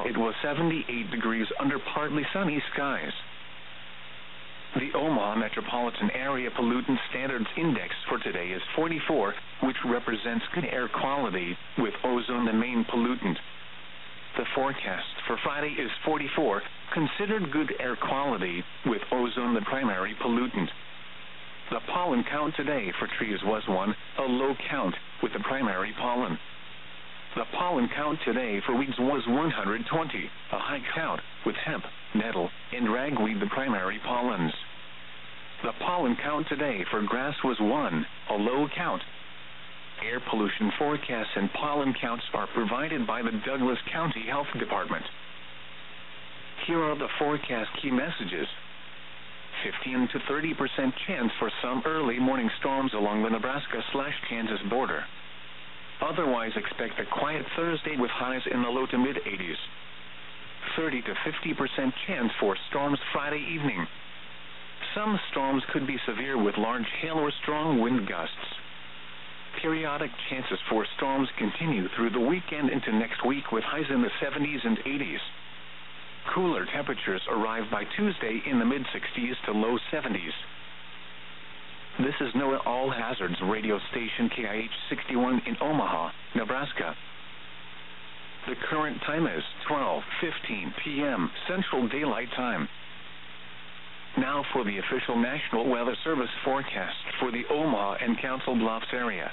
it was 78 degrees under partly sunny skies. The Omaha Metropolitan Area Pollutant Standards Index for today is 44, which represents good air quality, with ozone the main pollutant. The forecast for Friday is 44, considered good air quality, with ozone the primary pollutant. The pollen count today for trees was 1, a low count, with the primary pollen. The pollen count today for weeds was 120, a high count, with hemp, nettle, and ragweed the primary pollens. The pollen count today for grass was 1, a low count. Air pollution forecasts and pollen counts are provided by the Douglas County Health Department. Here are the forecast key messages. 15 to 30% chance for some early morning storms along the Nebraska/Kansas border. Otherwise, expect a quiet Thursday with highs in the low to mid-80s. 30 to 50% chance for storms Friday evening. Some storms could be severe with large hail or strong wind gusts. Periodic chances for storms continue through the weekend into next week with highs in the 70s and 80s. Cooler temperatures arrive by Tuesday in the mid-60s to low 70s. This is NOAA All Hazards radio station KIH 61 in Omaha, Nebraska. The current time is 12:15 p.m. Central Daylight Time. Now for the official National Weather Service forecast for the Omaha and Council Bluffs area.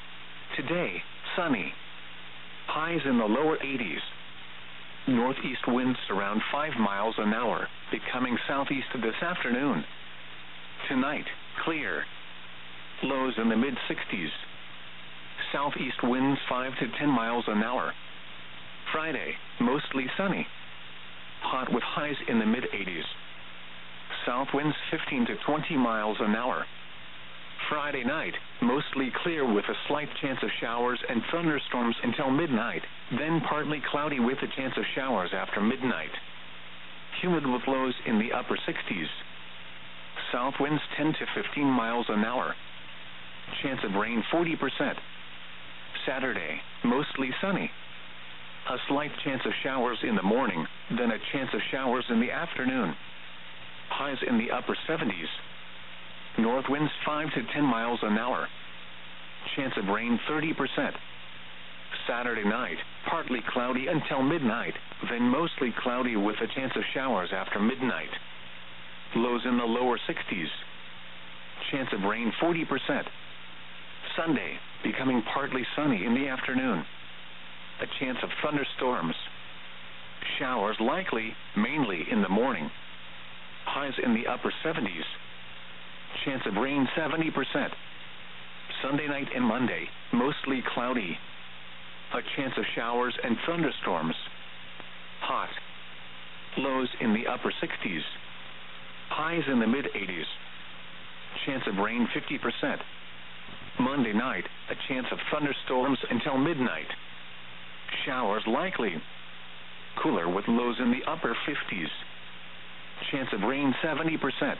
Today, sunny. Highs in the lower 80s. Northeast winds around 5 miles an hour, becoming southeast this afternoon. Tonight, clear. Lows in the mid-60s. Southeast winds 5 to 10 miles an hour. Friday, mostly sunny. Hot with highs in the mid-80s. South winds 15 to 20 miles an hour. Friday night, mostly clear with a slight chance of showers and thunderstorms until midnight, then partly cloudy with a chance of showers after midnight. Humid with lows in the upper 60s. South winds 10 to 15 miles an hour. Chance of rain 40%. Saturday, mostly sunny. A slight chance of showers in the morning, then a chance of showers in the afternoon. Highs in the upper 70s. North winds 5 to 10 miles an hour. Chance of rain 30%. Saturday night, partly cloudy until midnight, then mostly cloudy with a chance of showers after midnight. Lows in the lower 60s. Chance of rain 40%. Sunday, becoming partly sunny in the afternoon. A chance of thunderstorms. Showers likely, mainly in the morning. Highs in the upper 70s. Chance of rain 70%. Sunday night and Monday, mostly cloudy. A chance of showers and thunderstorms. Hot. Lows in the upper 60s. Highs in the mid-80s. Chance of rain 50%. Monday night, a chance of thunderstorms until midnight. Showers likely. Cooler with lows in the upper 50s. Chance of rain 70%.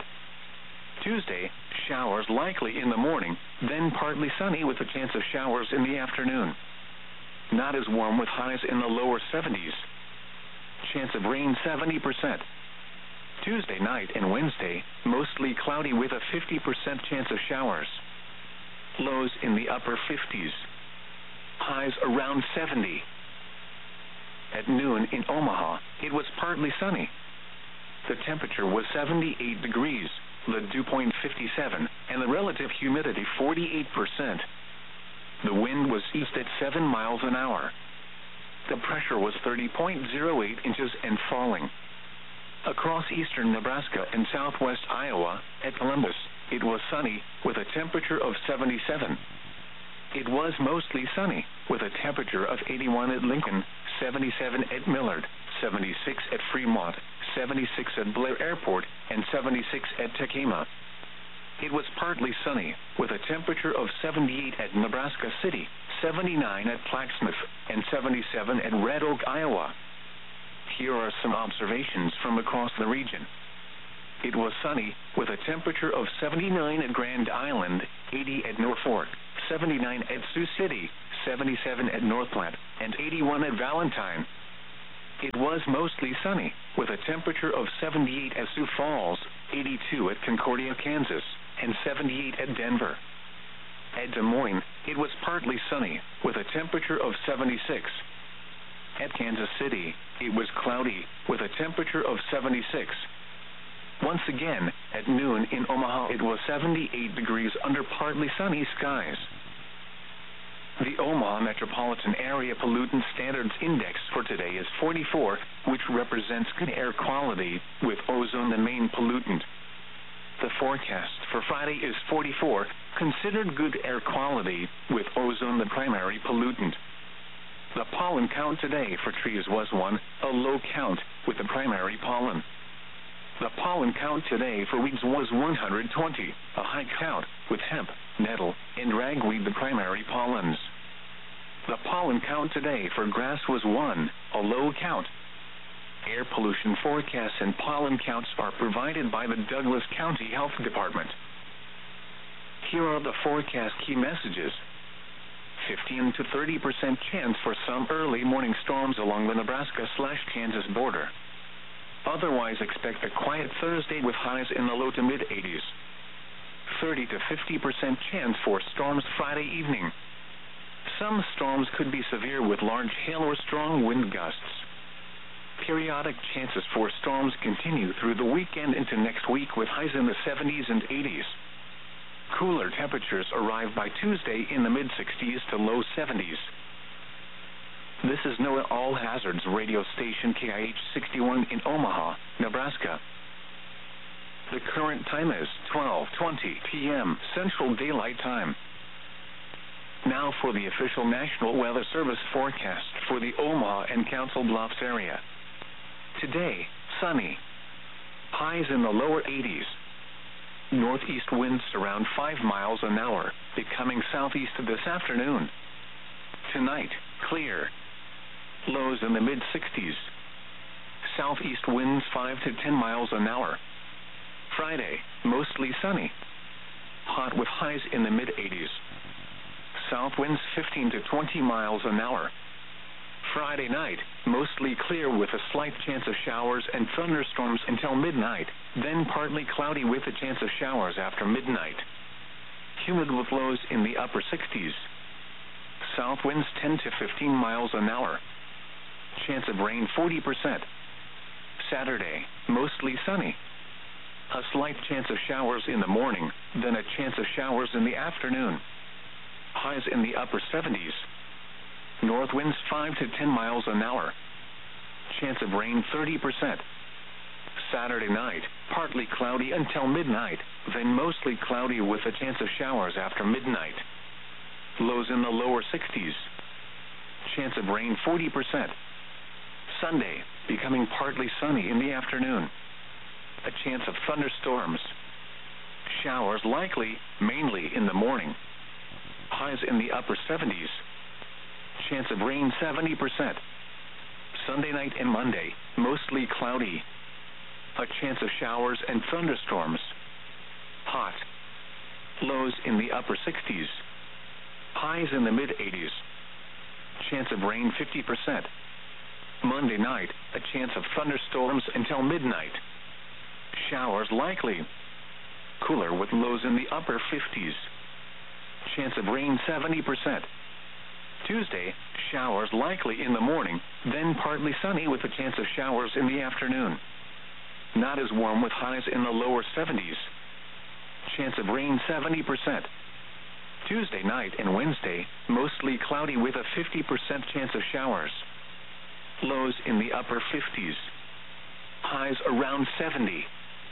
Tuesday, showers likely in the morning, then partly sunny with a chance of showers in the afternoon. Not as warm with highs in the lower 70s. Chance of rain 70%. Tuesday night and Wednesday, mostly cloudy with a 50% chance of showers. Lows in the upper 50s. Highs around 70. At noon in Omaha, it was partly sunny. The temperature was 78 degrees, the dew point 57, and the relative humidity 48%. The wind was east at 7 miles an hour. The pressure was 30.08 inches and falling. Across eastern Nebraska and southwest Iowa, at Columbus, it was sunny, with a temperature of 77. It was mostly sunny, with a temperature of 81 at Lincoln, 77 at Millard, 76 at Fremont, 76 at Blair Airport, and 76 at Tekema. It was partly sunny, with a temperature of 78 at Nebraska City, 79 at Plaquemine, and 77 at Red Oak, Iowa. Here are some observations from across the region. It was sunny, with a temperature of 79 at Grand Island, 80 at Norfolk, 79 at Sioux City, 77 at North Platte, and 81 at Valentine. it was mostly sunny, with a temperature of 78 at Sioux Falls, 82 at Concordia, Kansas, and 78 at Denver. At Des Moines, it was partly sunny, with a temperature of 76. At Kansas City, it was cloudy, with a temperature of 76. Once again, at noon in Omaha, it was 78 degrees under partly sunny skies. The Omaha Metropolitan Area Pollutant Standards Index for today is 44, which represents good air quality, with ozone the main pollutant. The forecast for Friday is 44, considered good air quality, with ozone the primary pollutant. The pollen count today for trees was 1, a low count, with the primary pollen. The pollen count today for weeds was 120, a high count, with hemp, nettle, and ragweed the primary pollens. The pollen count today for grass was 1, a low count. Air pollution forecasts and pollen counts are provided by the Douglas County Health Department. Here are the forecast key messages. 15 to 30% chance for some early morning storms along the Nebraska/Kansas border. Otherwise, expect a quiet Thursday with highs in the low to mid-80s. 30 to 50% chance for storms Friday evening. Some storms could be severe with large hail or strong wind gusts. Periodic chances for storms continue through the weekend into next week with highs in the 70s and 80s. Cooler temperatures arrive by Tuesday in the mid-60s to low 70s. This is NOAA All Hazards radio station KIH 61 in Omaha, Nebraska. The current time is 12:20 p.m. Central Daylight Time. Now for the official National Weather Service forecast for the Omaha and Council Bluffs area. Today, sunny. Highs in the lower 80s. Northeast winds around 5 miles an hour, becoming southeast this afternoon. Tonight, clear. Lows in the mid-60s. Southeast winds 5 to 10 miles an hour. Friday, mostly sunny. Hot with highs in the mid-80s. South winds 15 to 20 miles an hour. Friday night, mostly clear with a slight chance of showers and thunderstorms until midnight, then partly cloudy with a chance of showers after midnight. Humid with lows in the upper 60s. South winds 10 to 15 miles an hour. Chance of rain 40%. Saturday, mostly sunny. A slight chance of showers in the morning, then a chance of showers in the afternoon. Highs in the upper 70s. North winds 5 to 10 miles an hour. Chance of rain 30%. Saturday night, partly cloudy until midnight, then mostly cloudy with a chance of showers after midnight. Lows in the lower 60s. Chance of rain 40%. Sunday, becoming partly sunny in the afternoon. A chance of thunderstorms. Showers likely, mainly in the morning. Highs in the upper 70s. Chance of rain 70%. Sunday night and Monday, mostly cloudy. A chance of showers and thunderstorms. Hot. Lows in the upper 60s. Highs in the mid-80s. Chance of rain 50%. Monday night, a chance of thunderstorms until midnight. Showers likely. Cooler with lows in the upper 50s. Chance of rain 70%. Tuesday, showers likely in the morning, then partly sunny with a chance of showers in the afternoon. Not as warm with highs in the lower 70s. Chance of rain 70%. Tuesday night and Wednesday, mostly cloudy with a 50% chance of showers. Lows in the upper 50s. Highs around 70.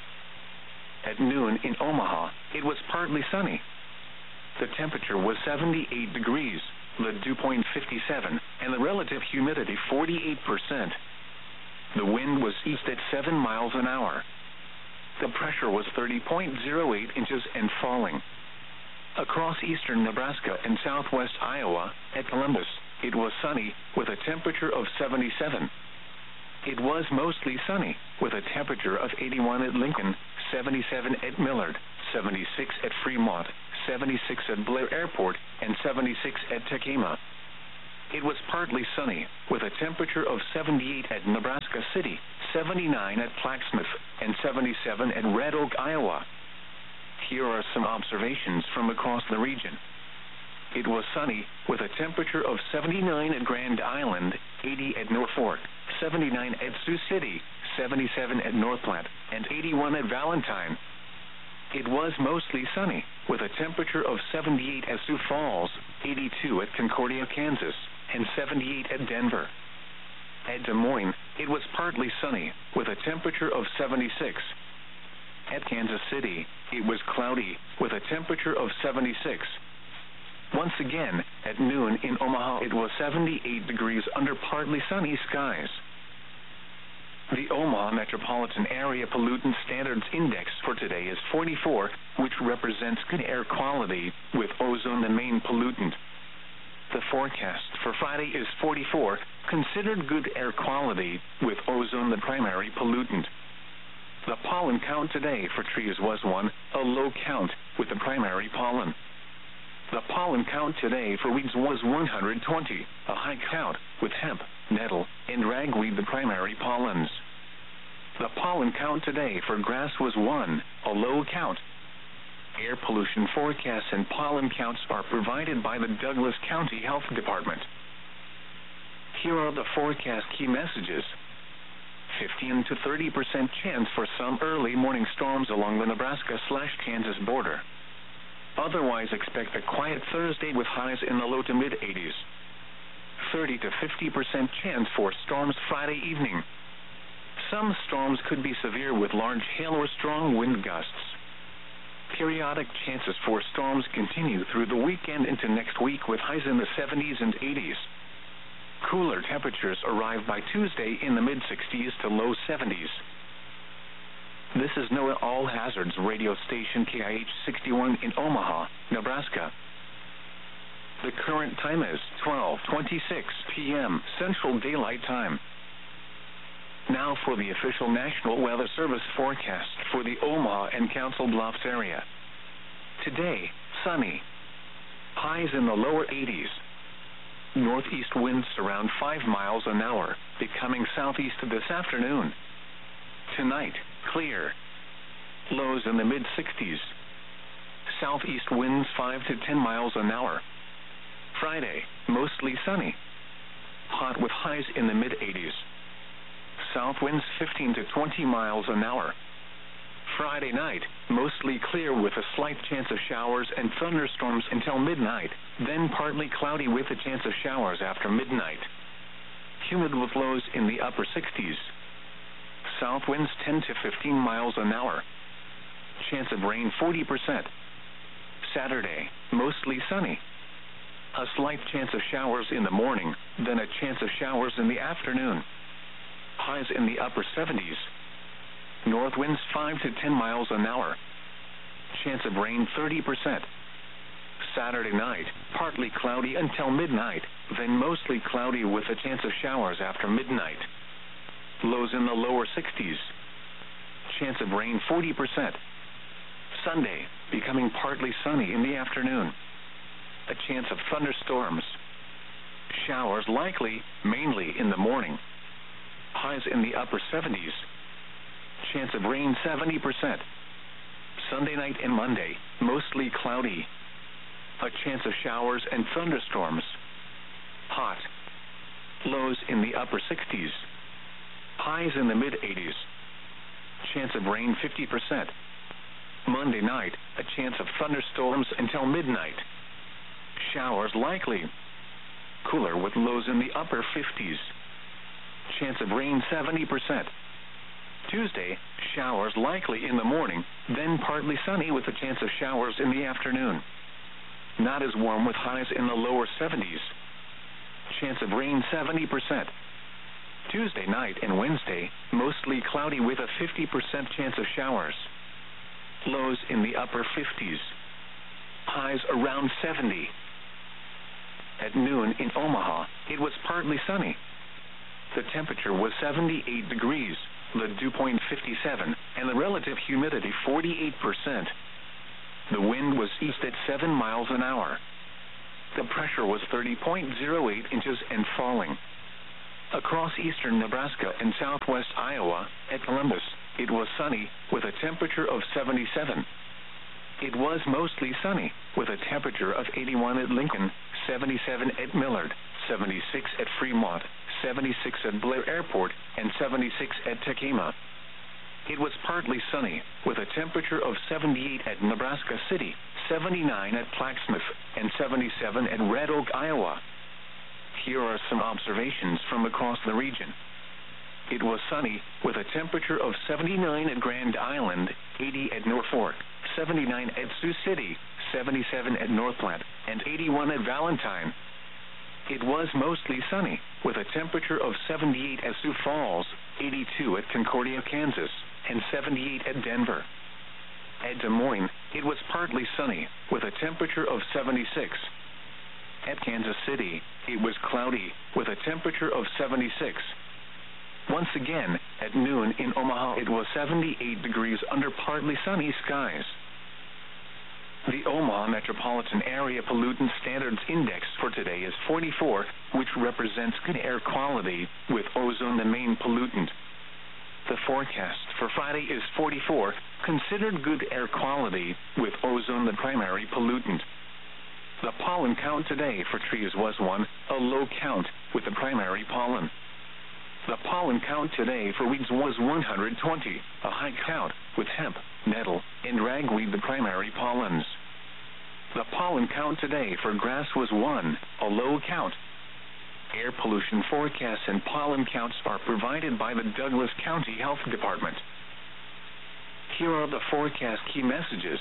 At noon in Omaha, it was partly sunny. The temperature was 78 degrees, the dew point 57, and the relative humidity 48%. The wind was east at 7 miles an hour. The pressure was 30.08 inches and falling. Across eastern Nebraska and southwest Iowa, at Columbus, it was sunny with a temperature of 77. It was mostly sunny with a temperature of 81 at Lincoln, 77 at Millard, 76 at Fremont, 76 at Blair Airport, and 76 at Tekema. it was partly sunny, with a temperature of 78 at Nebraska City, 79 at Plaquemine, and 77 at Red Oak, Iowa. Here are some observations from across the region. It was sunny, with a temperature of 79 at Grand Island, 80 at Norfolk, 79 at Sioux City, 77 at North Platte, and 81 at Valentine. It was mostly sunny, with a temperature of 78 at Sioux Falls, 82 at Concordia, Kansas, and 78 at Denver. At Des Moines, it was partly sunny, with a temperature of 76. At Kansas City, it was cloudy, with a temperature of 76. Once again, at noon in Omaha, it was 78 degrees under partly sunny skies. The Omaha Metropolitan Area Pollutant Standards Index for today is 44, which represents good air quality, with ozone the main pollutant. The forecast for Friday is 44, considered good air quality, with ozone the primary pollutant. The pollen count today for trees was 1, a low count, with the primary pollen. The pollen count today for weeds was 120, a high count, with hemp, nettle, and ragweed the primary pollens. The pollen count today for grass was 1, a low count. Air pollution forecasts and pollen counts are provided by the Douglas County Health Department. Here are the forecast key messages. 15 to 30% chance for some early morning storms along the Nebraska/Kansas border. Otherwise, expect a quiet Thursday with highs in the low to mid-80s. 30 to 50% chance for storms Friday evening. Some storms could be severe with large hail or strong wind gusts. Periodic chances for storms continue through the weekend into next week with highs in the 70s and 80s. Cooler temperatures arrive by Tuesday in the mid-60s to low 70s. This is NOAA All Hazards radio station KIH 61 in Omaha, Nebraska. The current time is 12:26 p.m. Central Daylight Time. Now for the official National Weather Service forecast for the Omaha and Council Bluffs area. Today, sunny. Highs in the lower 80s. Northeast winds around 5 miles an hour, becoming southeast this afternoon. Tonight, clear. Lows in the mid-60s. Southeast winds 5 to 10 miles an hour. Friday, mostly sunny. Hot with highs in the mid-80s. South winds 15 to 20 miles an hour. Friday night, mostly clear with a slight chance of showers and thunderstorms until midnight, then partly cloudy with a chance of showers after midnight. Humid with lows in the upper 60s. South winds 10 to 15 miles an hour. Chance of rain 40%. Saturday, mostly sunny. A slight chance of showers in the morning, then a chance of showers in the afternoon. Highs in the upper 70s. North winds 5 to 10 miles an hour. Chance of rain 30%. Saturday night, partly cloudy until midnight, then mostly cloudy with a chance of showers after midnight. Lows in the lower 60s. Chance of rain 40%. Sunday, becoming partly sunny in the afternoon. A chance of thunderstorms. Showers likely, mainly in the morning. Highs in the upper 70s. Chance of rain 70%. Sunday night and Monday, mostly cloudy. A chance of showers and thunderstorms. Hot. Lows in the upper 60s. Highs in the mid-80s. Chance of rain 50%. Monday night, a chance of thunderstorms until midnight. Showers likely. Cooler with lows in the upper 50s. Chance of rain 70%. Tuesday, showers likely in the morning, then partly sunny with a chance of showers in the afternoon. Not as warm with highs in the lower 70s. Chance of rain 70%. Tuesday night and Wednesday, mostly cloudy with a 50% chance of showers. Lows in the upper 50s. Highs around 70. At noon in Omaha, it was partly sunny. The temperature was 78 degrees, the dew point 57, and the relative humidity 48%. The wind was east at 7 miles an hour. The pressure was 30.08 inches and falling. Across eastern Nebraska and southwest Iowa, at Columbus, it was sunny, with a temperature of 77. It was mostly sunny, with a temperature of 81 at Lincoln, 77 at Millard, 76 at Fremont, 76 at Blair Airport, and 76 at Tekema. It was partly sunny, with a temperature of 78 at Nebraska City, 79 at Plaquemine, and 77 at Red Oak, Iowa. Here are some observations from across the region. It was sunny, with a temperature of 79 at Grand Island, 80 at Norfolk, 79 at Sioux City, 77 at North Platte, and 81 at Valentine. It was mostly sunny, with a temperature of 78 at Sioux Falls, 82 at Concordia, Kansas, and 78 at Denver. At Des Moines, it was partly sunny, with a temperature of 76. At Kansas City, it was cloudy, with a temperature of 76. Once again, at noon in Omaha, it was 78 degrees under partly sunny skies. The Omaha Metropolitan Area Pollutant Standards Index for today is 44, which represents good air quality, with ozone the main pollutant. The forecast for Friday is 44, considered good air quality, with ozone the primary pollutant. The pollen count today for trees was 1, a low count, with the primary pollen. The pollen count today for weeds was 120, a high count, with hemp, nettle, and ragweed the primary pollens. The pollen count today for grass was 1, a low count. Air pollution forecasts and pollen counts are provided by the Douglas County Health Department. Here are the forecast key messages.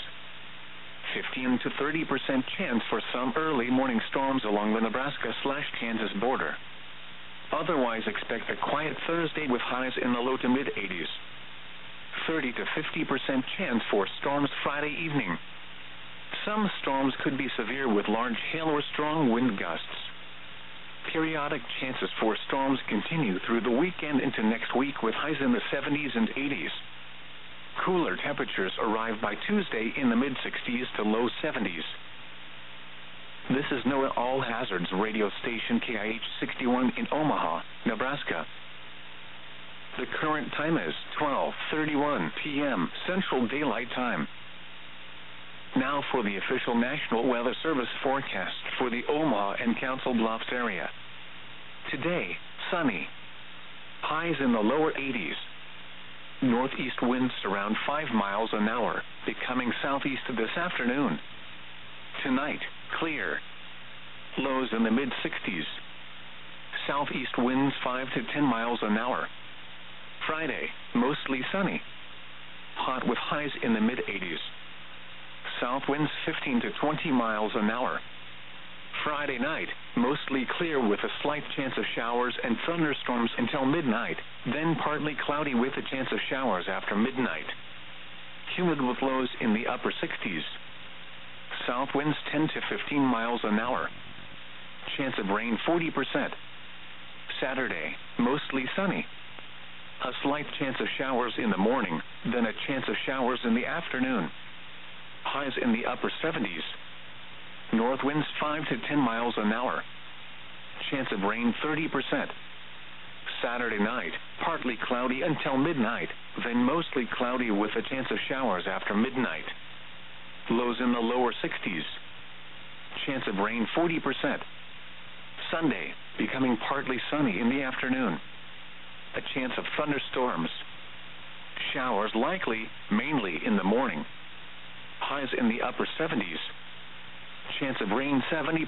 15 to 30% chance for some early morning storms along the Nebraska/Kansas border. Otherwise, expect a quiet Thursday with highs in the low to mid-80s. 30 to 50% chance for storms Friday evening. Some storms could be severe with large hail or strong wind gusts. Periodic chances for storms continue through the weekend into next week with highs in the 70s and 80s. Cooler temperatures arrive by Tuesday in the mid-60s to low 70s. This is NOAA All Hazards radio station KIH 61 in Omaha, Nebraska. The current time is 12:31 p.m. Central Daylight Time. Now for the official National Weather Service forecast for the Omaha and Council Bluffs area. Today, sunny. Highs in the lower 80s. Northeast winds around 5 miles an hour, becoming southeast this afternoon. Tonight, clear. Lows in the mid-60s. Southeast winds 5 to 10 miles an hour. Friday, mostly sunny. Hot with highs in the mid-80s. South winds 15 to 20 miles an hour. Friday night, mostly clear with a slight chance of showers and thunderstorms until midnight, then partly cloudy with a chance of showers after midnight. Humid with lows in the upper 60s. South winds 10 to 15 miles an hour. Chance of rain 40%. Saturday, mostly sunny. A slight chance of showers in the morning, then a chance of showers in the afternoon. Highs in the upper 70s. North winds 5 to 10 miles an hour. Chance of rain 30%. Saturday night, partly cloudy until midnight, then mostly cloudy with a chance of showers after midnight. Lows in the lower 60s. Chance of rain 40%. Sunday, becoming partly sunny in the afternoon. A chance of thunderstorms. Showers likely, mainly in the morning. Highs in the upper 70s. Chance of rain 70%.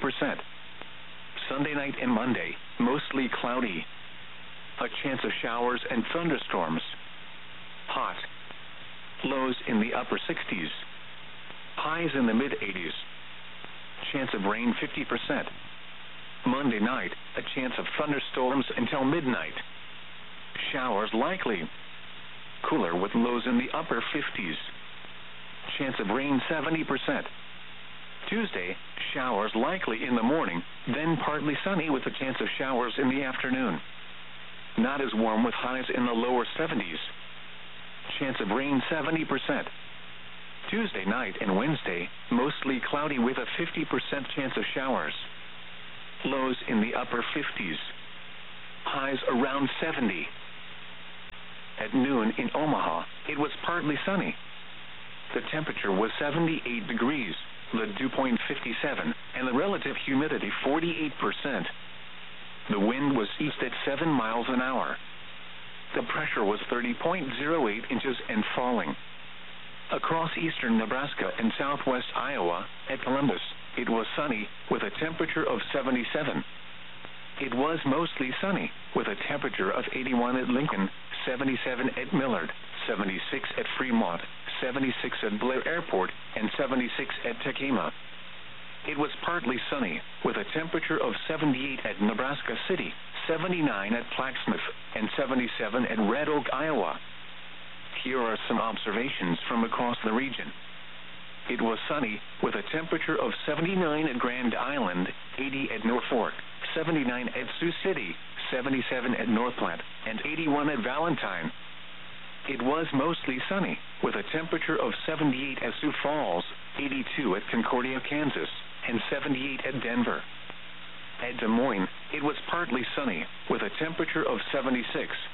Sunday night and Monday, mostly cloudy. A chance of showers and thunderstorms. Hot. Lows in the upper 60s. Highs in the mid-80s. Chance of rain 50%. Monday night, a chance of thunderstorms until midnight. Showers likely. Cooler with lows in the upper 50s. Chance of rain 70%. Tuesday, showers likely in the morning, then partly sunny with a chance of showers in the afternoon. Not as warm with highs in the lower 70s. Chance of rain 70%. Tuesday night and Wednesday, mostly cloudy with a 50% chance of showers. lows in the upper 50s. Highs around 70. At noon in Omaha, it was partly sunny. The temperature was 78 degrees, the dew point 57, and the relative humidity 48%. The wind was east at 7 miles an hour. The pressure was 30.08 inches and falling. Across eastern Nebraska and southwest Iowa, at Columbus, it was sunny, with a temperature of 77. It was mostly sunny, with a temperature of 81 at Lincoln, 77 at Millard, 76 at Fremont, 76 at Blair Airport, and 76 at Tekema. It was partly sunny, with a temperature of 78 at Nebraska City, 79 at Plaquemine, and 77 at Red Oak, Iowa. Here are some observations from across the region. It was sunny, with a temperature of 79 at Grand Island, 80 at Norfolk, 79 at Sioux City, 77 at North Platte, and 81 at Valentine. It was mostly sunny, with a temperature of 78 at Sioux Falls, 82 at Concordia, Kansas, and 78 at Denver. At Des Moines, it was partly sunny, with a temperature of 76.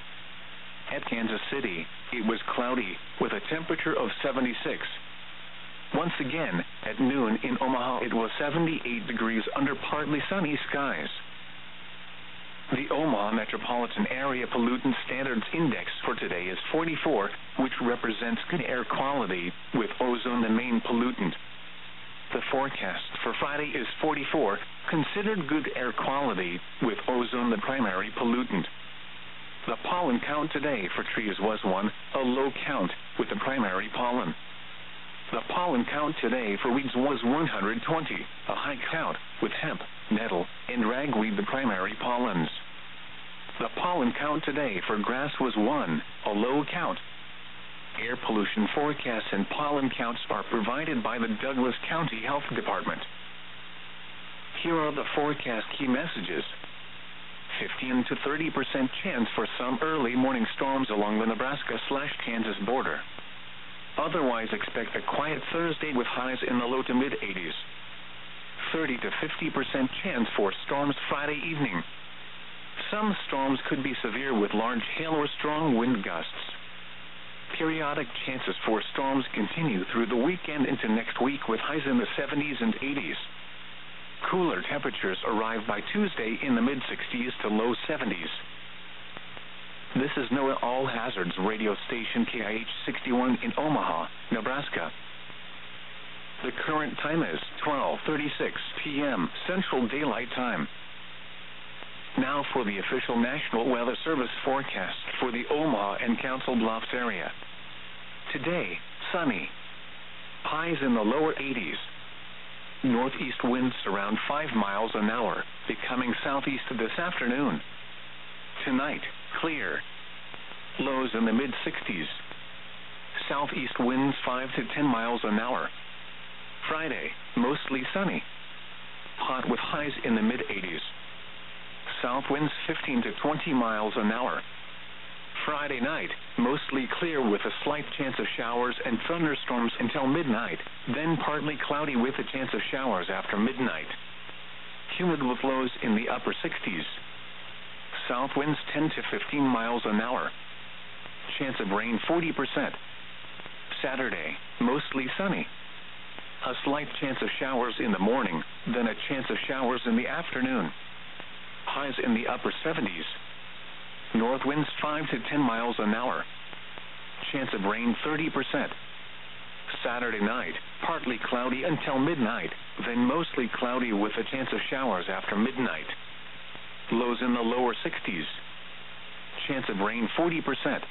At Kansas City, it was cloudy, with a temperature of 76. Once again, at noon in Omaha, it was 78 degrees under partly sunny skies. The Omaha Metropolitan Area Pollutant Standards Index for today is 44, which represents good air quality, with ozone the main pollutant. The forecast for Friday is 44, considered good air quality, with ozone the primary pollutant. The pollen count today for trees was 1, a low count, with the primary pollen. The pollen count today for weeds was 120, a high count, with hemp, nettle, and ragweed the primary pollens. The pollen count today for grass was 1, a low count. Air pollution forecasts and pollen counts are provided by the Douglas County Health Department. Here are the forecast key messages. 15 to 30% chance for some early morning storms along the Nebraska/Kansas border. Otherwise, expect a quiet Thursday with highs in the low to mid-80s. 30 to 50% chance for storms Friday evening. Some storms could be severe with large hail or strong wind gusts. Periodic chances for storms continue through the weekend into next week with highs in the 70s and 80s. Cooler temperatures arrive by Tuesday in the mid-60s to low 70s. This is NOAA All Hazards radio station KIH 61 in Omaha, Nebraska. The current time is 12:36 p.m. Central Daylight Time. Now for the official National Weather Service forecast for the Omaha and Council Bluffs area. Today, sunny. Highs in the lower 80s. Northeast winds around 5 miles an hour, becoming southeast this afternoon. Tonight, clear. Lows in the mid-60s. Southeast winds 5 to 10 miles an hour. Friday, mostly sunny. Hot with highs in the mid-80s. South winds 15 to 20 miles an hour. Friday night, mostly clear with a slight chance of showers and thunderstorms until midnight, then partly cloudy with a chance of showers after midnight. Humid with lows in the upper 60s. South winds 10 to 15 miles an hour. Chance of rain 40%. Saturday, mostly sunny. A slight chance of showers in the morning, then a chance of showers in the afternoon. Highs in the upper 70s. North winds 5 to 10 miles an hour. Chance of rain 30%. Saturday night, partly cloudy until midnight, then mostly cloudy with a chance of showers after midnight. Lows in the lower 60s. Chance of rain 40%.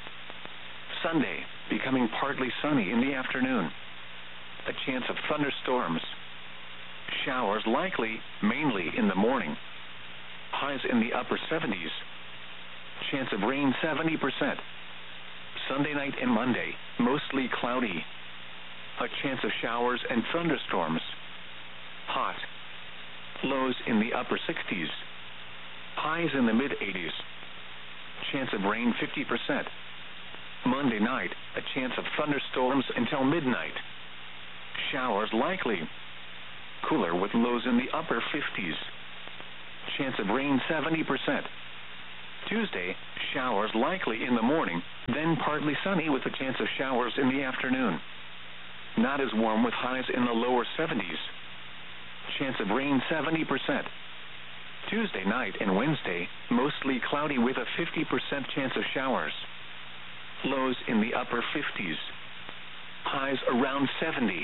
Sunday, becoming partly sunny in the afternoon. A chance of thunderstorms. Showers likely, mainly in the morning. Highs in the upper 70s. Chance of rain 70%. Sunday night and Monday, mostly cloudy. A chance of showers and thunderstorms. Hot. Lows in the upper 60s. Highs in the mid-80s. Chance of rain 50%. Monday night, a chance of thunderstorms until midnight. Showers likely. Cooler with lows in the upper 50s. chance of rain 70%. Tuesday, showers likely in the morning, then partly sunny with a chance of showers in the afternoon. Not as warm with highs in the lower 70s. Chance of rain 70%. Tuesday night and Wednesday, mostly cloudy with a 50% chance of showers. Lows in the upper 50s. Highs around 70.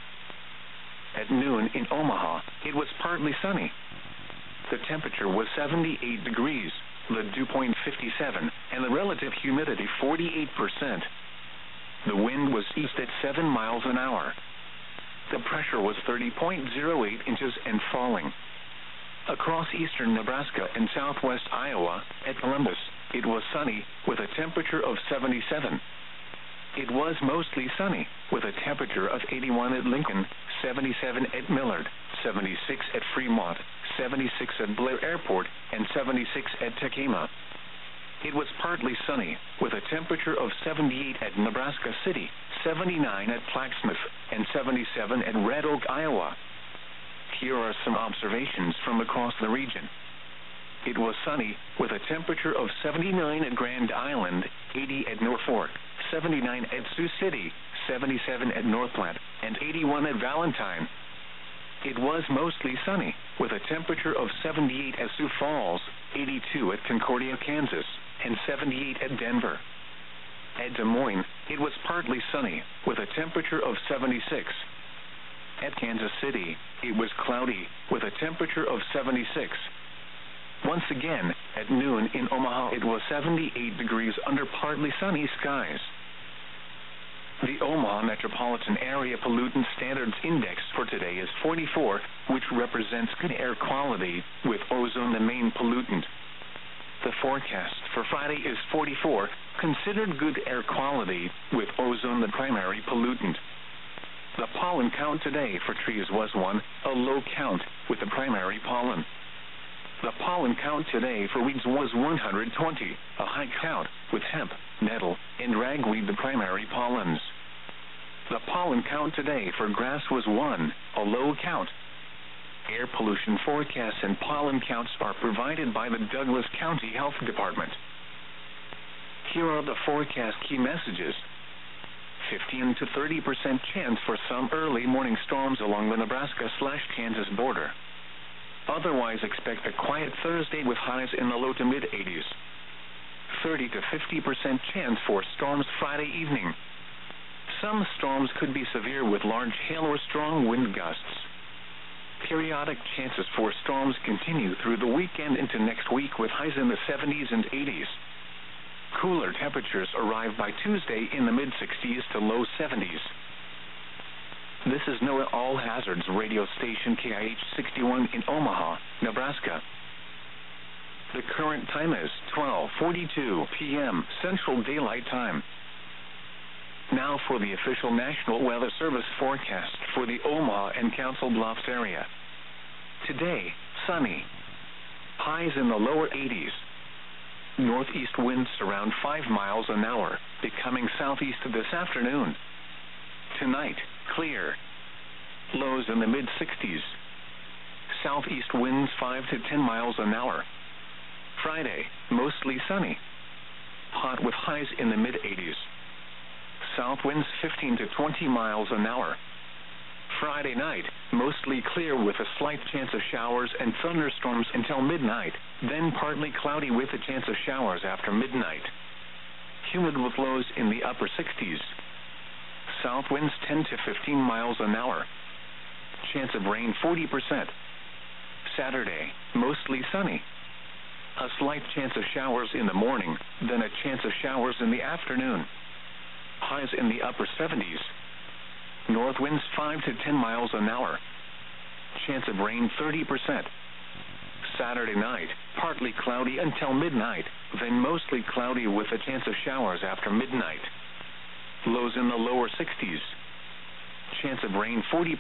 At noon in Omaha, it was partly sunny. The temperature was 78 degrees, the dew point 57, and the relative humidity 48%. The wind was east at 7 miles an hour. The pressure was 30.08 inches and falling. Across eastern Nebraska and southwest Iowa, at Columbus, it was sunny, with a temperature of 77. It was mostly sunny, with a temperature of 81 at Lincoln, 77 at Millard, 76 at Fremont, 76 at Blair Airport, and 76 at Tekema. It was partly sunny, with a temperature of 78 at Nebraska City, 79 at Plaquemine, and 77 at Red Oak, Iowa. Here are some observations from across the region. It was sunny, with a temperature of 79 at Grand Island, 80 at Norfolk, 79 at Sioux City, 77 at North Platte, and 81 at Valentine. It was mostly sunny, with a temperature of 78 at Sioux Falls, 82 at Concordia, Kansas, and 78 at Denver. At Des Moines, it was partly sunny, with a temperature of 76. At Kansas City, it was cloudy, with a temperature of 76. Once again, at noon in Omaha, it was 78 degrees under partly sunny skies. The Omaha Metropolitan Area Pollutant Standards Index for today is 44, which represents good air quality, with ozone the main pollutant. The forecast for Friday is 44, considered good air quality, with ozone the primary pollutant. The pollen count today for trees was 1, a low count, with the primary pollen. The pollen count today for weeds was 120, a high count, with hemp, nettle, and ragweed the primary pollens. The pollen count today for grass was 1, a low count. Air pollution forecasts and pollen counts are provided by the Douglas County Health Department. Here are the forecast key messages. 15 to 30% chance for some early morning storms along the Nebraska/Kansas border. Otherwise, expect a quiet Thursday with highs in the low to mid-80s. 30 to 50% chance for storms Friday evening. Some storms could be severe with large hail or strong wind gusts. Periodic chances for storms continue through the weekend into next week with highs in the 70s and 80s. Cooler temperatures arrive by Tuesday in the mid-60s to low 70s. This is NOAA All Hazards radio station KIH 61 in Omaha, Nebraska. The current time is 12:42 p.m. Central Daylight Time. Now for the official National Weather Service forecast for the Omaha and Council Bluffs area. Today, sunny. Highs in the lower 80s. Northeast winds around 5 miles an hour, becoming southeast this afternoon. Tonight, clear. Lows in the mid-60s. Southeast winds 5 to 10 miles an hour. Friday, mostly sunny. Hot with highs in the mid-80s. South winds 15 to 20 miles an hour. Friday night, mostly clear with a slight chance of showers and thunderstorms until midnight, then partly cloudy with a chance of showers after midnight. Humid with lows in the upper 60s. South winds 10 to 15 miles an hour. Chance of rain 40%. Saturday, mostly sunny. A slight chance of showers in the morning, then a chance of showers in the afternoon. Highs in the upper 70s. North winds 5 to 10 miles an hour. Chance of rain 30%. Saturday night, partly cloudy until midnight, then mostly cloudy with a chance of showers after midnight. Lows in the lower 60s. Chance of rain 40%.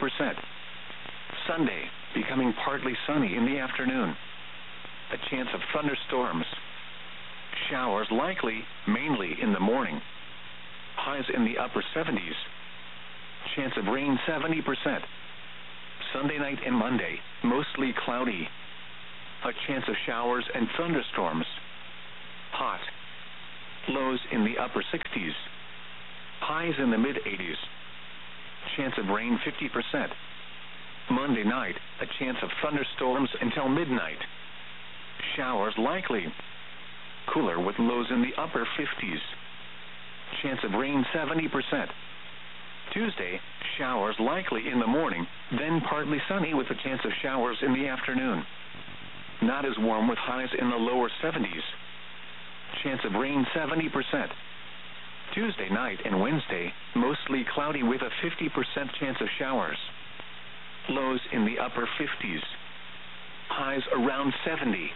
Sunday, becoming partly sunny in the afternoon. A chance of thunderstorms. Showers likely, mainly in the morning. Highs in the upper 70s. Chance of rain 70%. Sunday night and Monday, mostly cloudy. a chance of showers and thunderstorms. Hot. Lows in the upper 60s. Highs in the mid-80s. Chance of rain 50%. Monday night, a chance of thunderstorms until midnight. Showers likely. Cooler with lows in the upper 50s. Chance of rain 70%. Tuesday, showers likely in the morning, then partly sunny with a chance of showers in the afternoon. Not as warm with highs in the lower 70s. Chance of rain 70%. Tuesday night and Wednesday, mostly cloudy with a 50% chance of showers. Lows in the upper 50s. Highs around 70.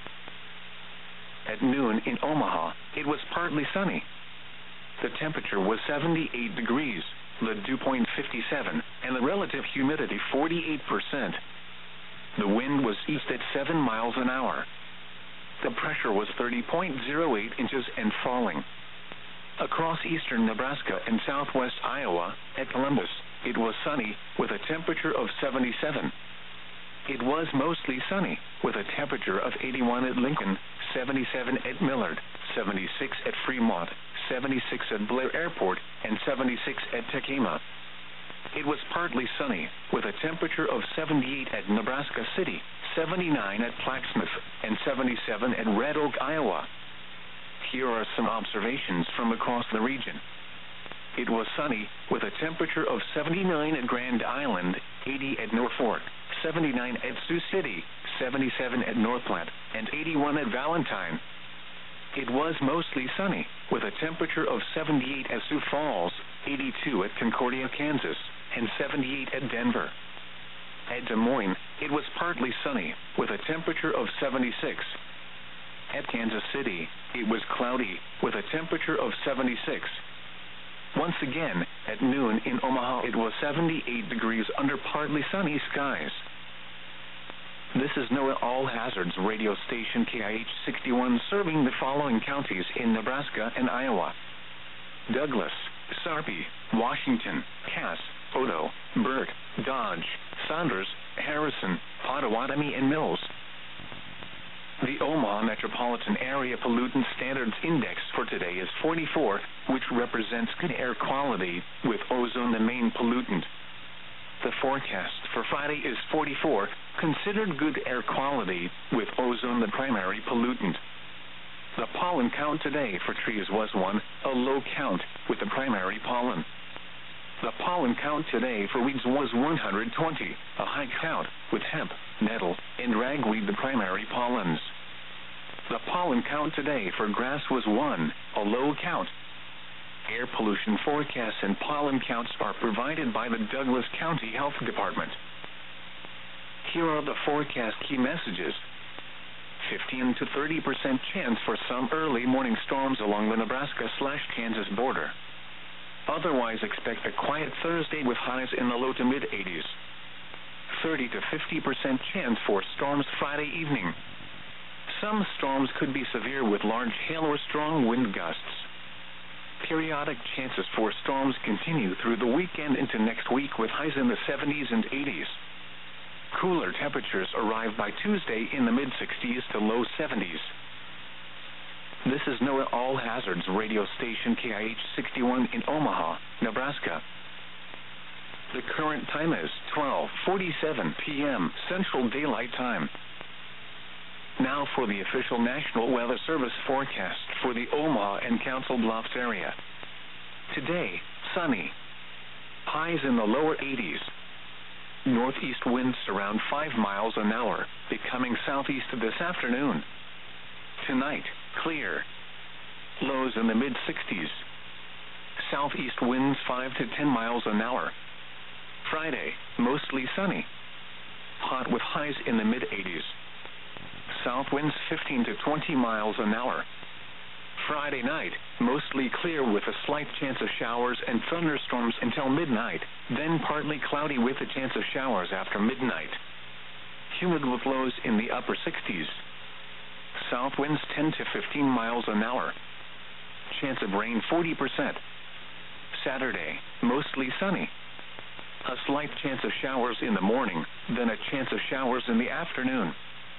At noon in Omaha, it was partly sunny. The temperature was 78 degrees, the dew point 57, and the relative humidity 48%. The wind was east at 7 miles an hour. The pressure was 30.08 inches and falling. Across eastern Nebraska and southwest Iowa, at Columbus, it was sunny, with a temperature of 77. It was mostly sunny, with a temperature of 81 at Lincoln, 77 at Millard, 76 at Fremont, 76 at Blair Airport, and 76 at Tekema. It was partly sunny, with a temperature of 78 at Nebraska City, 79 at Plaquemine, and 77 at Red Oak, Iowa. Here are some observations from across the region. It was sunny, with a temperature of 79 at Grand Island, 80 at Norfolk, 79 at Sioux City, 77 at North Platte, and 81 at Valentine. It was mostly sunny, with a temperature of 78 at Sioux Falls, 82 at Concordia, Kansas, and 78 at Denver. At Des Moines, it was partly sunny, with a temperature of 76. At Kansas City, it was cloudy, with a temperature of 76. Once again, at noon in Omaha, it was 78 degrees under partly sunny skies. This is NOAA All Hazards radio station KIH 61 serving the following counties in Nebraska and Iowa: Douglas, Sarpy, Washington, Cass, Odo, Burke, Dodge, Saunders, Harrison, Pottawatomie, and Mills. The Omaha Metropolitan Area Pollutant Standards Index for today is 44, which represents good air quality, with ozone the main pollutant. The forecast for Friday is 44, considered good air quality, with ozone the primary pollutant. The pollen count today for trees was 1, a low count, with the primary pollen. The pollen count today for weeds was 120, a high count, with hemp, nettle, and ragweed the primary pollens. The pollen count today for grass was 1, a low count. Air pollution forecasts and pollen counts are provided by the Douglas County Health Department. Here are the forecast key messages. 15 to 30% chance for some early morning storms along the Nebraska/Kansas border. Otherwise, expect a quiet Thursday with highs in the low to mid-80s. 30 to 50% chance for storms Friday evening. Some storms could be severe with large hail or strong wind gusts. Periodic chances for storms continue through the weekend into next week with highs in the 70s and 80s. Cooler temperatures arrive by Tuesday in the mid-60s to low 70s. This is NOAA All Hazards radio station KIH 61 in Omaha, Nebraska. The current time is 12:47 p.m. Central Daylight Time. Now for the official National Weather Service forecast for the Omaha and Council Bluffs area. Today, sunny. Highs in the lower 80s. Northeast winds around 5 miles an hour, becoming southeast this afternoon. Tonight, clear. Lows in the mid-60s. Southeast winds 5 to 10 miles an hour. Friday, mostly sunny. Hot with highs in the mid-80s. South winds 15 to 20 miles an hour. Friday night, mostly clear with a slight chance of showers and thunderstorms until midnight, then partly cloudy with a chance of showers after midnight. Humid with lows in the upper 60s. South winds 10 to 15 miles an hour. Chance of rain 40%. Saturday, mostly sunny. A slight chance of showers in the morning, then a chance of showers in the afternoon.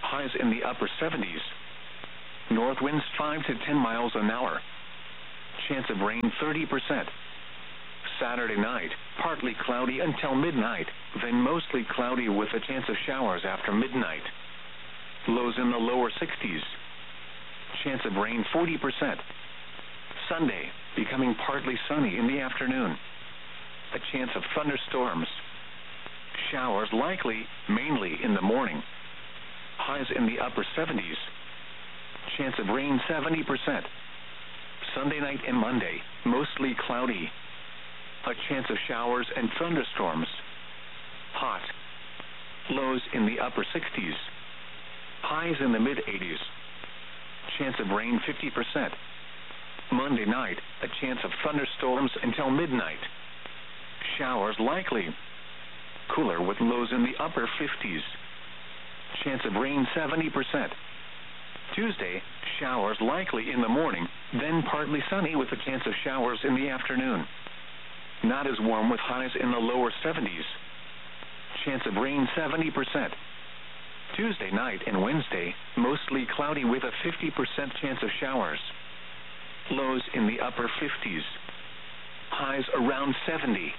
highs in the upper 70s. North winds 5 to 10 miles an hour. Chance of rain 30%. Saturday night, partly cloudy until midnight, then mostly cloudy with a chance of showers after midnight. Lows in the lower 60s. Chance of rain 40%. Sunday, becoming partly sunny in the afternoon. A chance of thunderstorms. Showers likely, mainly in the morning. Highs in the upper 70s. Chance of rain 70%. Sunday night and Monday, mostly cloudy. A chance of showers and thunderstorms. Hot. Lows in the upper 60s. Highs in the mid-80s. Chance of rain 50%. Monday night, a chance of thunderstorms until midnight. Showers likely. Cooler with lows in the upper 50s. Chance of rain 70%. Tuesday, showers likely in the morning, then partly sunny with a chance of showers in the afternoon. Not as warm with highs in the lower 70s. Chance of rain 70%. Tuesday night and Wednesday, mostly cloudy with a 50% chance of showers. Lows in the upper 50s. Highs around 70.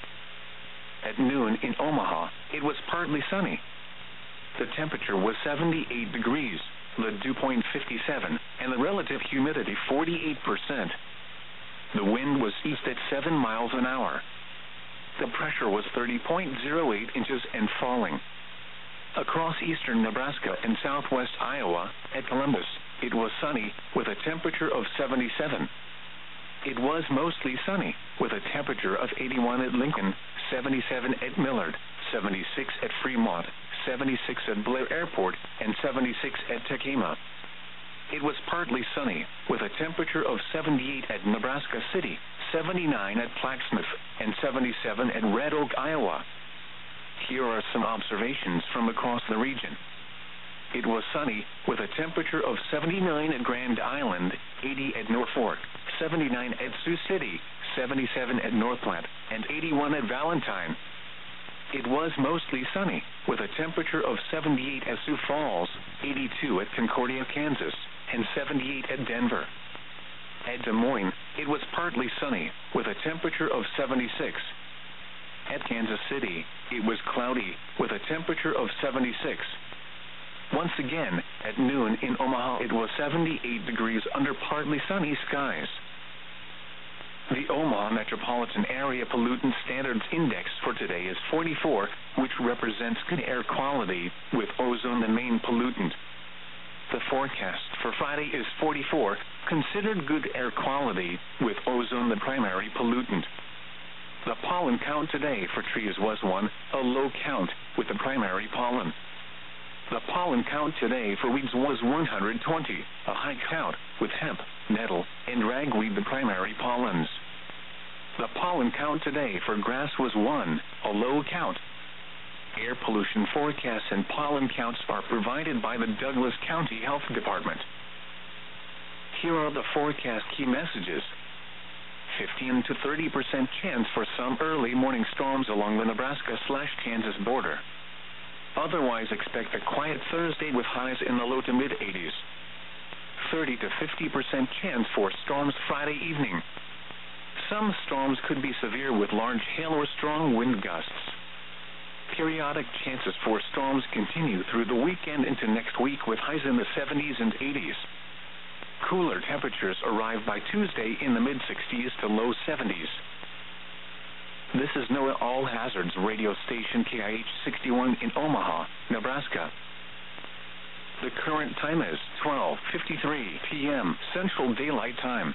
At noon in Omaha, it was partly sunny. The temperature was 78 degrees, the dew point 57, and the relative humidity 48%. The wind was east at 7 miles an hour. The pressure was 30.08 inches and falling. Across eastern Nebraska and southwest Iowa, at Columbus, it was sunny with a temperature of 77. It was mostly sunny with a temperature of 81 at Lincoln, 77 at Millard, 76 at Fremont, 76 at Blair Airport, and 76 at Tekema. It was partly sunny with a temperature of 78 at Nebraska City, 79 at Plaquemine, and 77 at Red Oak, Iowa. Here are some observations from across the region. It was sunny with a temperature of 79 at Grand Island, 80 at Norfolk, 79 at Sioux City, 77 at North Platte, and 81 at Valentine. It was mostly sunny with a temperature of 78 at Sioux Falls, 82 at Concordia, Kansas, and 78 at Denver. At Des Moines, it was partly sunny with a temperature of 76. At Kansas City, it was cloudy with a temperature of 76. Once again, at noon in Omaha, it was 78 degrees under partly sunny skies. The Omaha Metropolitan Area Pollutant Standards Index for today is 44, which represents good air quality, with ozone the main pollutant. The forecast for Friday is 44, considered good air quality, with ozone the primary pollutant. The pollen count today for trees was 1, a low count, with the primary pollen. The pollen count today for weeds was 120, a high count, with hemp, nettle, and ragweed the primary pollens. The pollen count today for grass was 1, a low count. Air pollution forecasts and pollen counts are provided by the Douglas County Health Department. Here are the forecast key messages. 15 to 30% chance for some early morning storms along the Nebraska/Kansas border. Otherwise, expect a quiet Thursday with highs in the low to mid-80s. 30 to 50% chance for storms Friday evening. Some storms could be severe with large hail or strong wind gusts. Periodic chances for storms continue through the weekend into next week with highs in the 70s and 80s. Cooler temperatures arrive by Tuesday in the mid-60s to low 70s. This is NOAA All Hazards radio station KIH 61 in Omaha, Nebraska. The current time is 12:53 p.m. Central Daylight Time.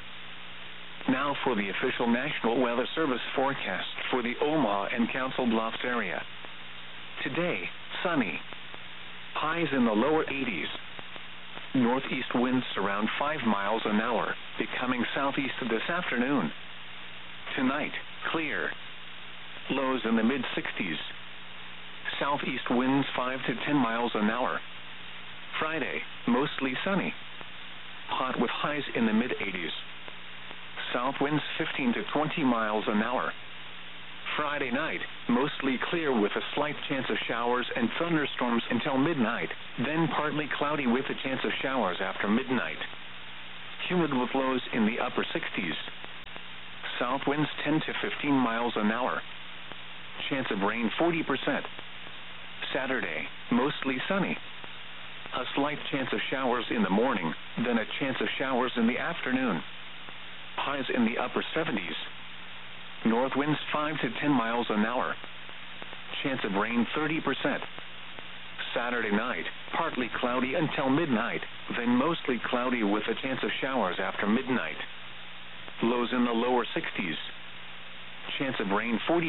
Now for the official National Weather Service forecast for the Omaha and Council Bluffs area. Today, sunny. Highs in the lower 80s. Northeast winds around 5 miles an hour, becoming southeast this afternoon. Tonight, clear. Lows in the mid-60s. Southeast winds 5 to 10 miles an hour. Friday, mostly sunny. Hot with highs in the mid-80s. South winds 15 to 20 miles an hour. Friday night, mostly clear with a slight chance of showers and thunderstorms until midnight, then partly cloudy with a chance of showers after midnight. Humid with lows in the upper 60s. South winds 10 to 15 miles an hour. Chance of rain 40%. Saturday, mostly sunny. A slight chance of showers in the morning, then a chance of showers in the afternoon. Highs in the upper 70s. North winds 5 to 10 miles an hour. Chance of rain 30%. Saturday night, partly cloudy until midnight, then mostly cloudy with a chance of showers after midnight. Lows in the lower 60s. Chance of rain 40%.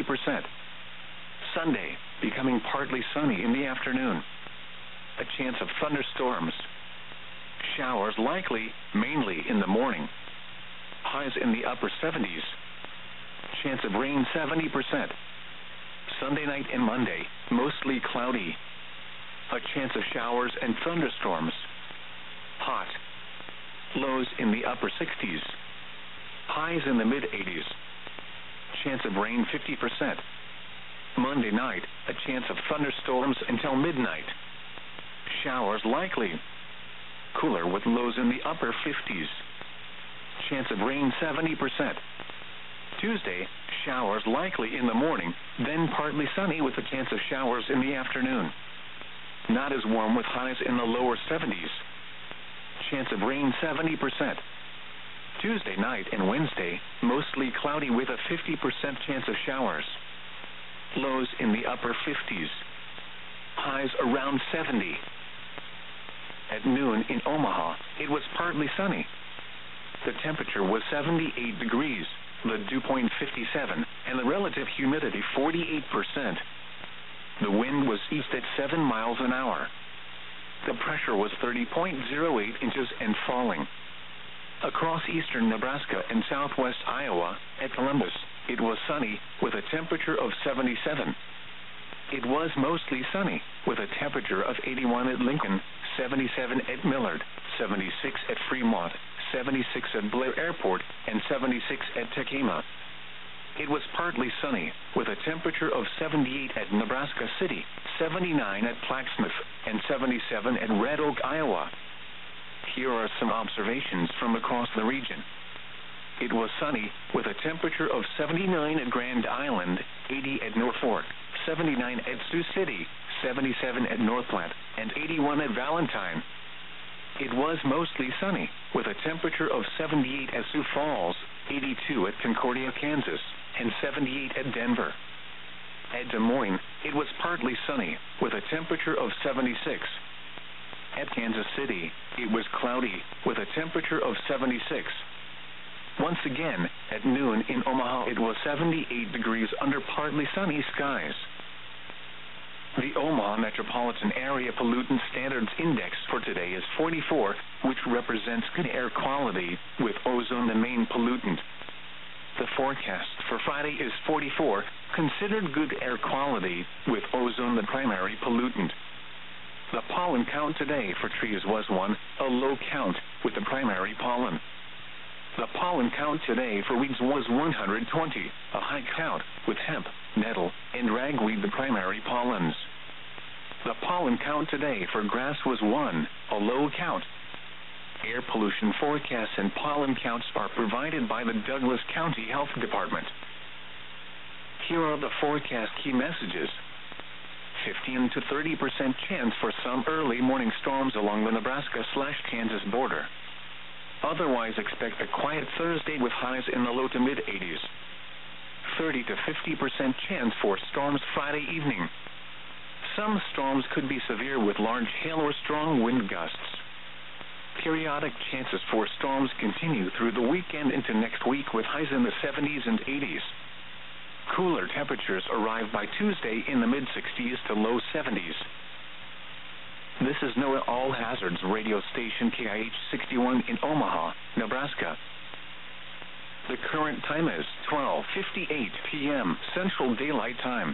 Sunday, becoming partly sunny in the afternoon. A chance of thunderstorms. Showers likely, mainly in the morning. Highs in the upper 70s. Chance of rain 70%. Sunday night and Monday, mostly cloudy. A chance of showers and thunderstorms. Hot. Lows in the upper 60s. Highs in the mid-80s. Chance of rain 50%. Monday night, a chance of thunderstorms until midnight. Showers likely. Cooler with lows in the upper 50s. Chance of rain 70%. Tuesday, showers likely in the morning, then partly sunny with a chance of showers in the afternoon. Not as warm with highs in the lower 70s. Chance of rain 70%. Tuesday night and Wednesday, mostly cloudy with a 50% chance of showers. Lows in the upper 50s. Highs around 70. At noon in Omaha, it was partly sunny. The temperature was 78 degrees, the dew point 57, and the relative humidity 48%. The wind was east at 7 miles an hour. The pressure was 30.08 inches and falling. Across eastern Nebraska and southwest Iowa, at Columbus, it was sunny, with a temperature of 77. It was mostly sunny, with a temperature of 81 at Lincoln, 77 at Millard, 76 at Fremont, 76 at Blair Airport, and 76 at Tekema. It was partly sunny, with a temperature of 78 at Nebraska City, 79 at Plaquemine, and 77 at Red Oak, Iowa. Here are some observations from across the region. It was sunny, with a temperature of 79 at Grand Island, 80 at Norfolk, 79 at Sioux City, 77 at North Platte, and 81 at Valentine. It was mostly sunny, with a temperature of 78 at Sioux Falls, 82 at Concordia, Kansas, and 78 at Denver. At Des Moines, it was partly sunny, with a temperature of 76. At Kansas City, it was cloudy, with a temperature of 76. Once again, at noon in Omaha, it was 78 degrees under partly sunny skies. The Omaha Metropolitan Area Pollutant Standards Index for today is 44, which represents good air quality, with ozone the main pollutant. The forecast for Friday is 44, considered good air quality, with ozone the primary pollutant. The pollen count today for trees was 1, a low count, with the primary pollen. The pollen count today for weeds was 120, a high count, with hemp, nettle, and ragweed the primary pollens. The pollen count today for grass was 1, a low count. Air pollution forecasts and pollen counts are provided by the Douglas County Health Department. Here are the forecast key messages. 15 to 30% chance for some early morning storms along the Nebraska/Kansas border. Otherwise, expect a quiet Thursday with highs in the low to mid-80s. 30 to 50% chance for storms Friday evening. Some storms could be severe with large hail or strong wind gusts. Periodic chances for storms continue through the weekend into next week with highs in the 70s and 80s. Cooler temperatures arrive by Tuesday in the mid-60s to low 70s. This is NOAA All Hazards radio station KIH 61 in Omaha, Nebraska. The current time is 12:58 p.m. Central Daylight Time.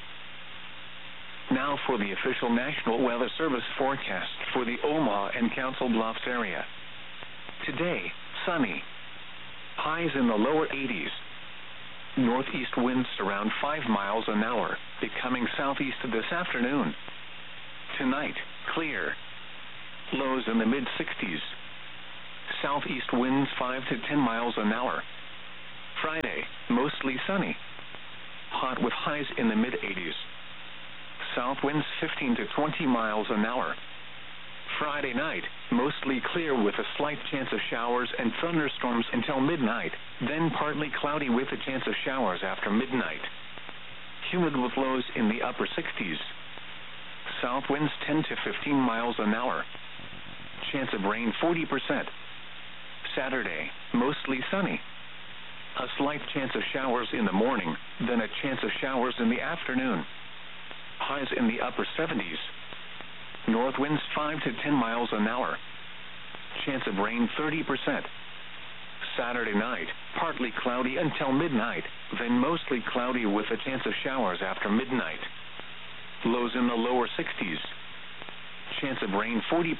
Now for the official National Weather Service forecast for the Omaha and Council Bluffs area. Today, sunny. Highs in the lower 80s. Northeast winds around 5 miles an hour, becoming southeast this afternoon. Tonight, clear. Lows in the mid-60s. Southeast winds 5 to 10 miles an hour. Friday, mostly sunny. Hot with highs in the mid-80s. South winds 15 to 20 miles an hour. Friday night, mostly clear with a slight chance of showers and thunderstorms until midnight, then partly cloudy with a chance of showers after midnight. Humid with lows in the upper 60s. South winds 10 to 15 miles an hour. Chance of rain 40%. Saturday, mostly sunny. A slight chance of showers in the morning, then a chance of showers in the afternoon. Highs in the upper 70s. North winds 5 to 10 miles an hour. Chance of rain 30%. Saturday night, partly cloudy until midnight, then mostly cloudy with a chance of showers after midnight. Lows in the lower 60s. Chance of rain 40%.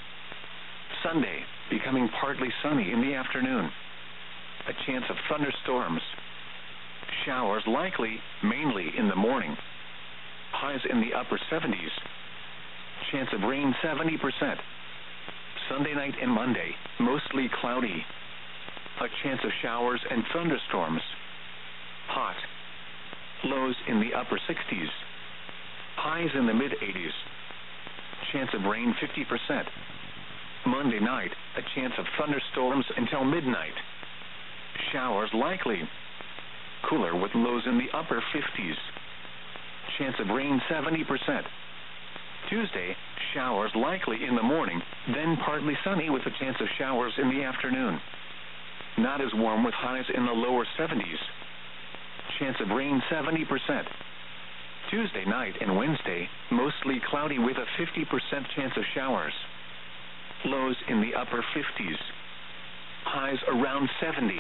Sunday, becoming partly sunny in the afternoon. A chance of thunderstorms. Showers likely, mainly in the morning. Highs in the upper 70s. Chance of rain 70%. Sunday night and Monday, mostly cloudy. A chance of showers and thunderstorms. Hot. Lows in the upper 60s. Highs in the mid-80s. Chance of rain 50%. Monday night, a chance of thunderstorms until midnight. Showers likely. Cooler with lows in the upper 50s. Chance of rain 70%. Tuesday, showers likely in the morning, then partly sunny with a chance of showers in the afternoon. Not as warm with highs in the lower 70s. Chance of rain 70%. Tuesday night and Wednesday, mostly cloudy with a 50% chance of showers. Lows in the upper 50s. Highs around 70.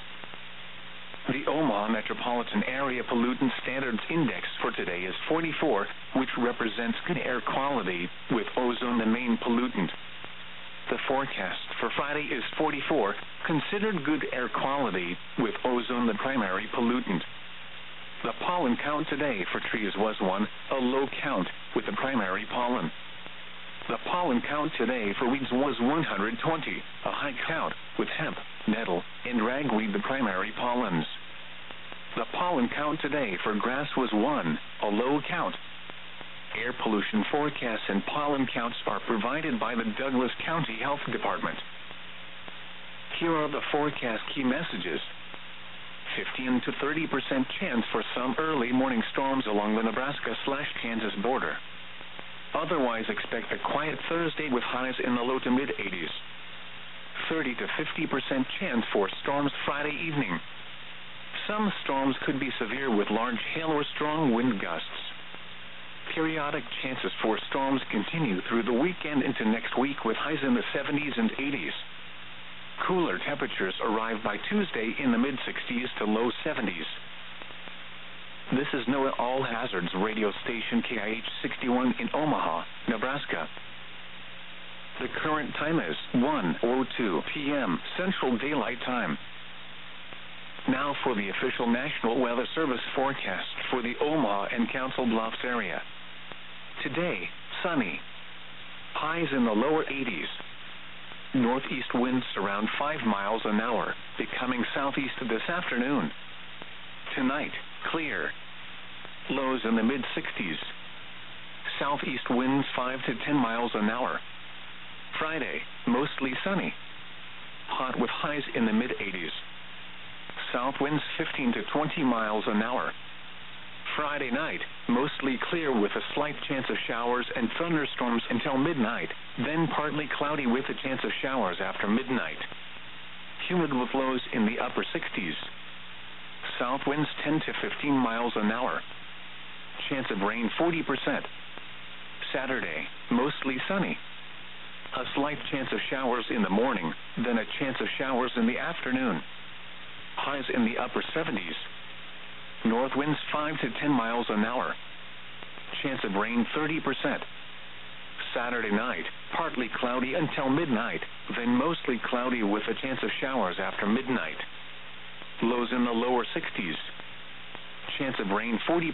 The Omaha Metropolitan Area Pollutant Standards Index for today is 44, which represents good air quality, with ozone the main pollutant. The forecast for Friday is 44, considered good air quality, with ozone the primary pollutant. The pollen count today for trees was 1, a low count, with the primary pollen. The pollen count today for weeds was 120, a high count, with hemp, nettle, and ragweed the primary pollens. The pollen count today for grass was 1, a low count. Air pollution forecasts and pollen counts are provided by the Douglas County Health Department. Here are the forecast key messages. 15 to 30% chance for some early morning storms along the Nebraska/Kansas border. Otherwise, expect a quiet Thursday with highs in the low to mid-80s. 30 to 50% chance for storms Friday evening. Some storms could be severe with large hail or strong wind gusts. Periodic chances for storms continue through the weekend into next week with highs in the 70s and 80s. Cooler temperatures arrive by Tuesday in the mid-60s to low 70s. This is NOAA All Hazards radio station KIH 61 in Omaha, Nebraska. The current time is 1:02 p.m. Central Daylight Time. Now for the official National Weather Service forecast for the Omaha and Council Bluffs area. Today, sunny. Highs in the lower 80s. Northeast winds around 5 miles an hour, becoming southeast this afternoon. Tonight, clear. Lows in the mid-60s. Southeast winds 5 to 10 miles an hour. Friday, mostly sunny. Hot with highs in the mid-80s. South winds 15 to 20 miles an hour. Friday night, mostly clear with a slight chance of showers and thunderstorms until midnight, then partly cloudy with a chance of showers after midnight. Humid with lows in the upper 60s. South winds 10 to 15 miles an hour. Chance of rain 40%. Saturday, mostly sunny. A slight chance of showers in the morning, then a chance of showers in the afternoon. Highs in the upper 70s. North winds 5 to 10 miles an hour. Chance of rain 30%. Saturday night, partly cloudy until midnight, then mostly cloudy with a chance of showers after midnight. Lows in the lower 60s. chance of rain 40%.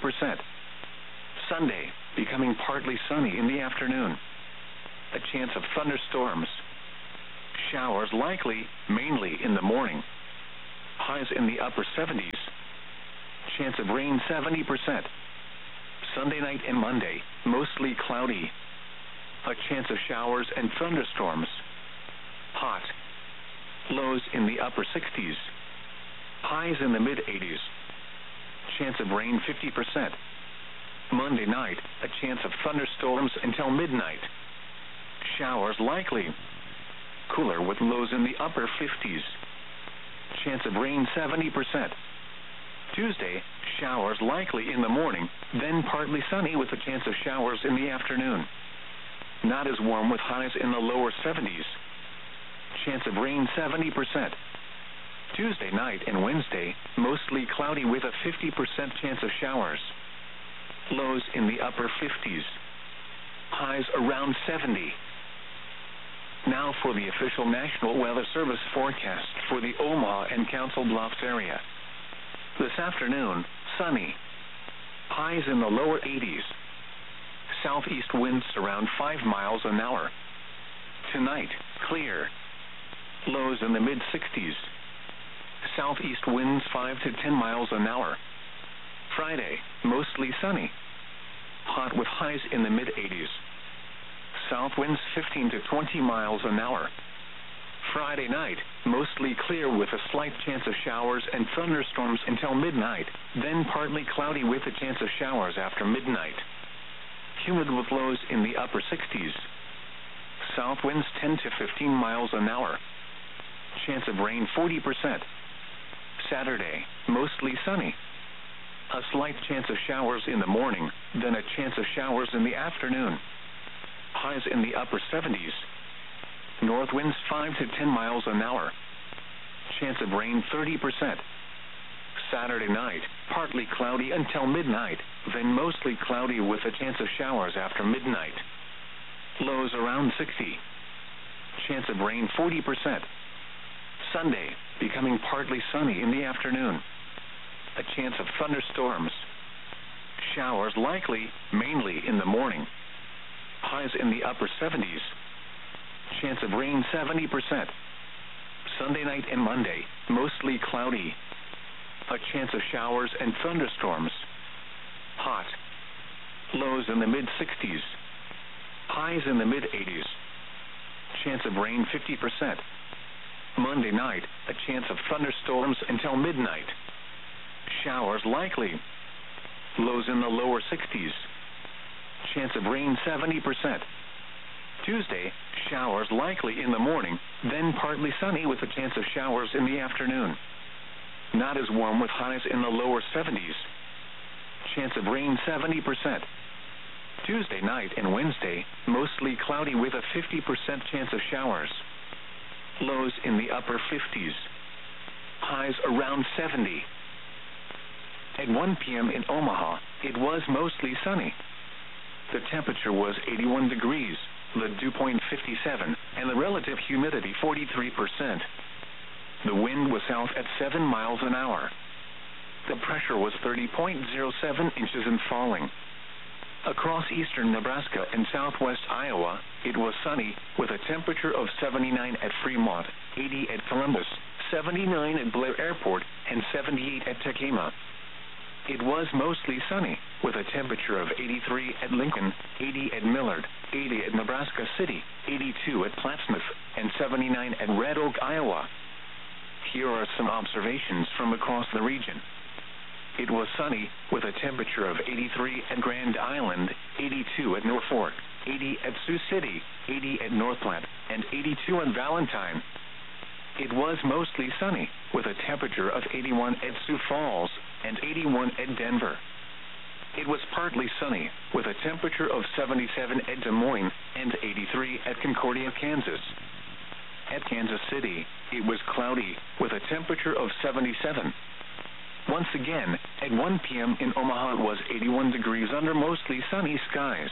Sunday, becoming partly sunny in the afternoon. A chance of thunderstorms. Showers likely, mainly in the morning. Highs in the upper 70s. Chance of rain 70%. Sunday night and Monday, mostly cloudy. A chance of showers and thunderstorms. Hot. Lows in the upper 60s. Highs in the mid-80s. Chance of rain 50%. Monday night, a chance of thunderstorms until midnight. Showers likely. Cooler with lows in the upper 50s. Chance of rain 70%. Tuesday, showers likely in the morning, then partly sunny with a chance of showers in the afternoon. Not as warm with highs in the lower 70s. Chance of rain 70%. Tuesday night and Wednesday, mostly cloudy with a 50% chance of showers. Lows in the upper 50s. Highs around 70. Now for the official National Weather Service forecast for the Omaha and Council Bluffs area. This afternoon, sunny. Highs in the lower 80s. Southeast winds around 5 miles an hour. Tonight, clear. Lows in the mid-60s. Southeast winds 5 to 10 miles an hour. Friday, mostly sunny. Hot with highs in the mid-80s. South winds 15 to 20 miles an hour. Friday night, mostly clear with a slight chance of showers and thunderstorms until midnight, then partly cloudy with a chance of showers after midnight. Humid with lows in the upper 60s. South winds 10 to 15 miles an hour. Chance of rain 40%. Saturday, mostly sunny. A slight chance of showers in the morning, then a chance of showers in the afternoon. Highs in the upper 70s. North winds 5 to 10 miles an hour. Chance of rain 30%. Saturday night, partly cloudy until midnight, then mostly cloudy with a chance of showers after midnight. Lows around 60. Chance of rain 40%. Sunday, becoming partly sunny in the afternoon. A chance of thunderstorms. Showers likely, mainly in the morning. Highs in the upper 70s. Chance of rain 70%. Sunday night and Monday, mostly cloudy. A chance of showers and thunderstorms. Hot. Lows in the mid-60s. Highs in the mid-80s. Chance of rain 50%. Monday night, a chance of thunderstorms until midnight. Showers likely. Lows in the lower 60s. Chance of rain 70%. Tuesday, showers likely in the morning, then partly sunny with a chance of showers in the afternoon. Not as warm with highs in the lower 70s. Chance of rain 70%. Tuesday night and Wednesday, mostly cloudy with a 50% chance of showers. Lows in the upper 50s. Highs around 70. At 1 p.m. in Omaha, it was mostly sunny. The temperature was 81 degrees, the dew point 57, and the relative humidity 43%. The wind was south at 7 miles an hour. The pressure was 30.07 inches and falling. Across eastern Nebraska and southwest Iowa, it was sunny, with a temperature of 79 at Fremont, 80 at Columbus, 79 at Blair Airport, and 78 at Tekema. It was mostly sunny, with a temperature of 83 at Lincoln, 80 at Millard, 80 at Nebraska City, 82 at Plattsmouth, and 79 at Red Oak, Iowa. Here are some observations from across the region. It was sunny, with a temperature of 83 at Grand Island, 82 at Norfolk, 80 at Sioux City, 80 at North Platte, and 82 at Valentine. It was mostly sunny, with a temperature of 81 at Sioux Falls and 81 at Denver. It was partly sunny, with a temperature of 77 at Des Moines and 83 at Concordia, Kansas. At Kansas City, it was cloudy, with a temperature of 77. Once again, at 1 p.m. in Omaha, it was 81 degrees under mostly sunny skies.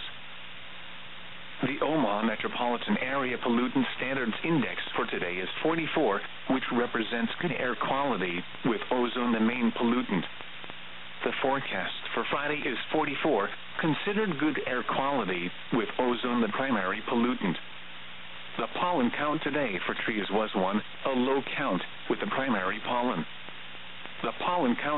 The Omaha Metropolitan Area Pollutant Standards Index for today is 44, which represents good air quality, with ozone the main pollutant. The forecast for Friday is 44, considered good air quality, with ozone the primary pollutant. The pollen count today for trees was 1, a low count with the primary pollen. The pollen count